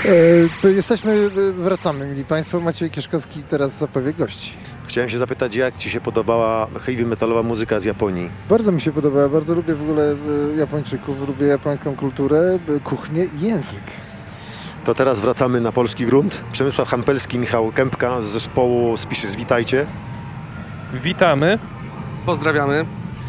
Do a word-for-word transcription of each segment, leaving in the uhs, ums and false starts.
to jesteśmy, wracamy, mili Państwo. Maciej Kieszkowski teraz zapowie gości. Chciałem się zapytać, jak Ci się podobała heavy metalowa muzyka z Japonii? Bardzo mi się podoba, bardzo lubię w ogóle Japończyków, lubię japońską kulturę, kuchnię i język. To teraz wracamy na polski grunt. Przemysław Hampelski, Michał Kępka z zespołu Species. Witajcie. Witamy. Pozdrawiamy.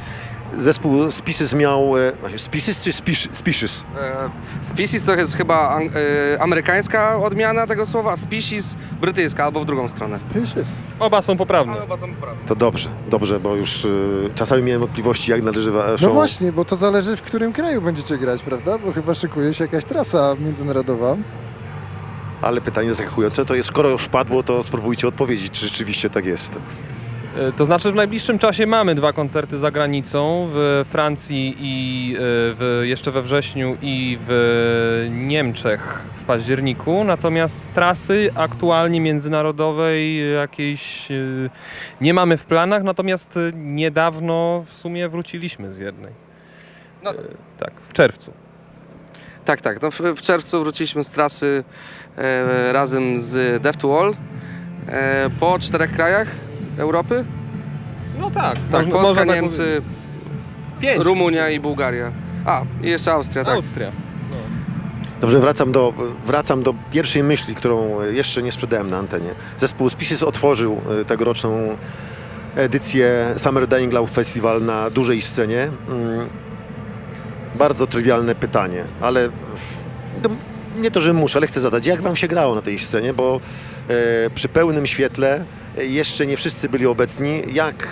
Zespół Species miał... Species czy Species? Species. E, species to jest chyba an, e, amerykańska odmiana tego słowa, a species brytyjska albo w drugą stronę. Species. Oba są poprawne. Ale oba są poprawne. To dobrze, dobrze, bo już y, czasami miałem wątpliwości, jak należy waszą... No właśnie, bo to zależy, w którym kraju będziecie grać, prawda? Bo chyba szykuje się jakaś trasa międzynarodowa. Ale pytanie zaskakujące to jest, skoro już padło, to spróbujcie odpowiedzieć, czy rzeczywiście tak jest. To znaczy w najbliższym czasie mamy dwa koncerty za granicą, w Francji i w, jeszcze we wrześniu i w Niemczech w październiku, natomiast trasy aktualnie międzynarodowej jakiejś nie mamy w planach, natomiast niedawno w sumie wróciliśmy z jednej. No tak. Tak, w czerwcu. Tak, tak. No w, w czerwcu wróciliśmy z trasy e, razem z Death to All e, po czterech krajach Europy. No tak, Tak, można- Polska, można tak Niemcy, powiedzieć. Pięć. Rumunia i Bułgaria. A, i jeszcze Austria, tak. Austria. No. Dobrze, wracam do, wracam do pierwszej myśli, którą jeszcze nie sprzedałem na antenie. Zespół Species otworzył y, tegoroczną edycję Summer Dying Loud Festival na dużej scenie. Mm, bardzo trywialne pytanie, ale no, nie to, że muszę, ale chcę zadać. Jak wam się grało na tej scenie, bo e, przy pełnym świetle e, jeszcze nie wszyscy byli obecni. Jak,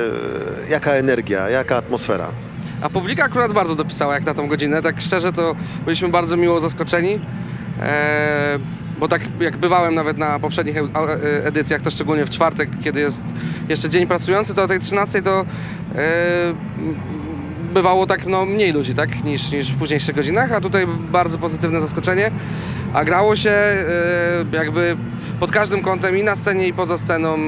e, jaka energia, jaka atmosfera? A publika akurat bardzo dopisała jak na tą godzinę. Tak szczerze to byliśmy bardzo miło zaskoczeni. E, bo tak jak bywałem nawet na poprzednich e- e- edycjach, to szczególnie w czwartek, kiedy jest jeszcze dzień pracujący, to o tej trzynastej to e, bywało tak no, mniej ludzi tak, niż, niż w późniejszych godzinach, a tutaj bardzo pozytywne zaskoczenie. A grało się e, jakby pod każdym kątem i na scenie i poza sceną.